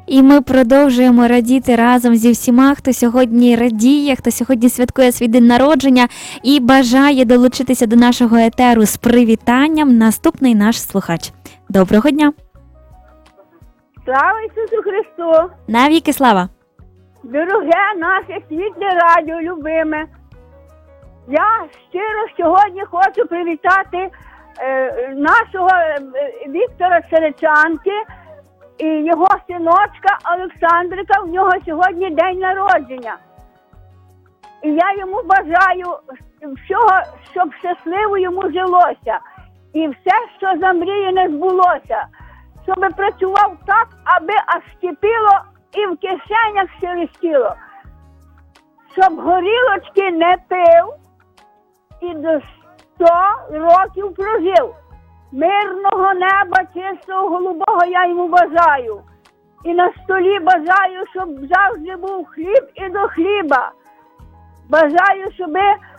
І ми продовжуємо радіти разом зі всіма, хто сьогодні радіє, хто сьогодні святкує свій день народження і бажає долучитися до нашого етеру з привітанням. Наступний наш слухач. Доброго дня! Слава Ісусу Христу! Навіки слава! Дороге наше світле радіо, любиме! Я щиро сьогодні хочу привітати нашого Віктора Серечанки і його синочка Олександрика. У нього сьогодні день народження. І я йому бажаю всього, щоб щасливо йому жилося. І все, що замріяне, збулося. Щоб працював так, аби аж кипіло і в кишенях шелестіло. Щоб горілочки не пив і до 100 років прожив. Мирного неба, чистого, голубого я йому бажаю. І на столі бажаю, щоб завжди був хліб і до хліба. Бажаю, щоб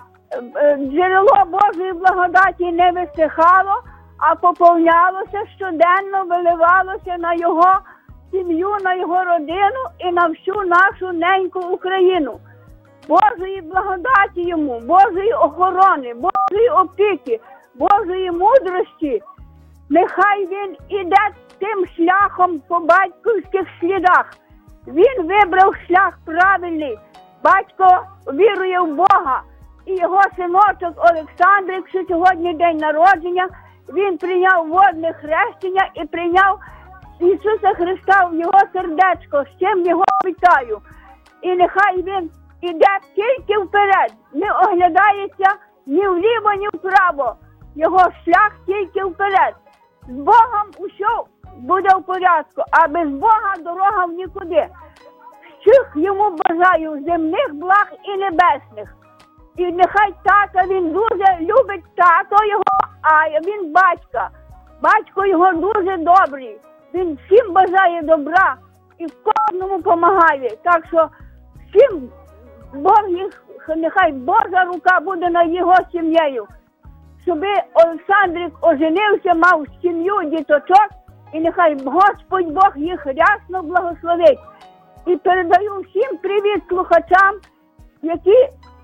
джерело Божої благодаті не висихало, а поповнялося щоденно, виливалося на його сім'ю, на його родину і на всю нашу неньку Україну. Божої благодаті йому, Божої охорони, Божої опіки, Божої мудрості. Нехай він іде тим шляхом по батьківських слідах. Він вибрав шлях правильний. Батько вірує в Бога. І його синочок Олександрик, що сьогодні день народження, він прийняв водне хрещення і прийняв Ісуса Христа в його сердечко. З чим його вітаю. І нехай він іде тільки вперед, не оглядається ні вліво, ні вправо. Його шлях тільки вперед. З Богом усе буде в порядку, а без Бога дорога в нікуди. Всіх йому бажаю земних благ і небесних. І нехай тата, він дуже любить тато його, а він батька. Батько його дуже добрий. Він всім бажає добра і кожному допомагає. Так що всім Бог їх, нехай Божа рука буде над його сім'єю. Щоб Олександрик оженився, мав сім'ю, діточок, і нехай Господь Бог їх рясно благословить. І передаю всім привіт слухачам, які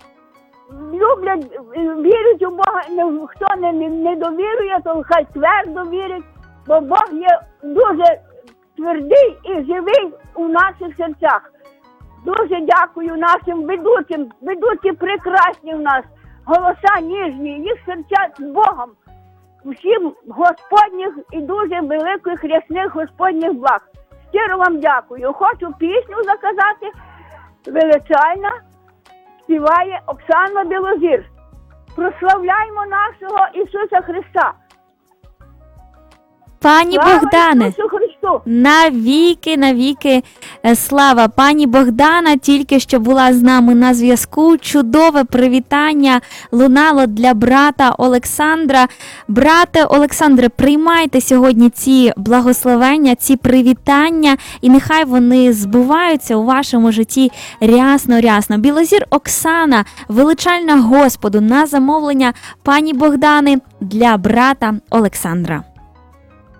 люблять, вірять у Бога. Хто не довірує, то хай твердо вірить, бо Бог є дуже твердий і живий у наших серцях. Дуже дякую нашим ведучим. Ведучі прекрасні в нас, голоса ніжні, їх серця з Богом. Всім Господніх і дуже великих рясних Господніх благ. Щиро вам дякую. Хочу пісню заказати. Величайна співає Оксана Білозір. Прославляймо нашого Ісуса Христа. Пані Слава Богдане, Ісусу Христу! навіки слава. Пані Богдана тільки що була з нами на зв'язку. Чудове привітання лунало для брата Олександра. Брате Олександре, приймайте сьогодні ці благословення, ці привітання, і нехай вони збуваються у вашому житті рясно. Білозір Оксана, величальна Господу, на замовлення пані Богдани для брата Олександра.